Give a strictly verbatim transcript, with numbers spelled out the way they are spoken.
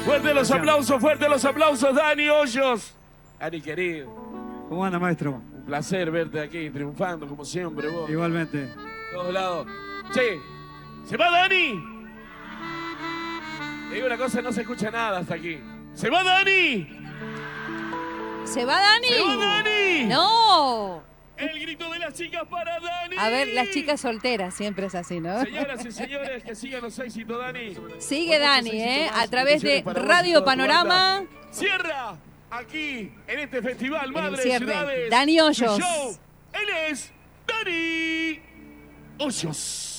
Fuerte los Gracias. aplausos, fuerte los aplausos, Dani Hoyos. Dani, querido, ¿Cómo anda, maestro? un placer verte aquí triunfando como siempre vos. Igualmente. Todos lados. Che, ¿se va Dani? Te digo una cosa, no se escucha nada hasta aquí. ¿Se va Dani? ¿Se va Dani? ¿Se va Dani? ¡No! El grito de las chicas para Dani. A ver, las chicas solteras siempre es así, ¿no? Señoras y señores, que sigan los éxitos, Dani. Sigue Con Dani, muchos éxitos ¿eh? más, A través de bendiciones para vos y Radio toda tu Panorama. banda. Cierra aquí, en este festival, En el Madre de cierre, Ciudades. Dani su Hoyos. show. Él es Dani Hoyos.